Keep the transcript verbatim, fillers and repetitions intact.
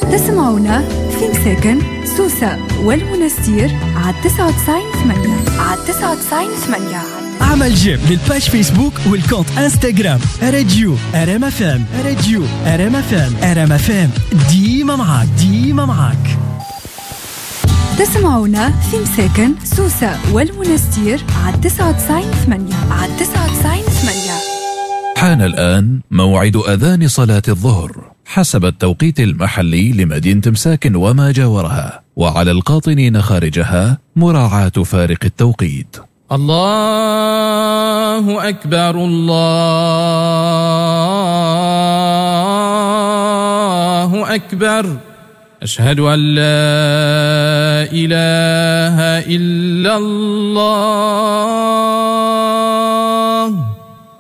تسمعونا في مساكن سوسة والمنستير على تسعة وتسعين ثمانية على تسعة وتسعين ثمانية. اعمل جيم للباج فيسبوك والكونت انستغرام راديو ار ام اف ام راديو ار ام اف ام ار ام اف ام ديما معاك ديما معاك. تسمعونا في مساكن سوسة والمنستير على تسعة وتسعين ثمانية على تسعة وتسعين ثمانية. حان الآن موعد أذان صلاة الظهر حسب التوقيت المحلي لمدينة مساكن وما جاورها، وعلى القاطنين خارجها مراعاة فارق التوقيت. الله أكبر الله أكبر أشهد أن لا إله إلا الله.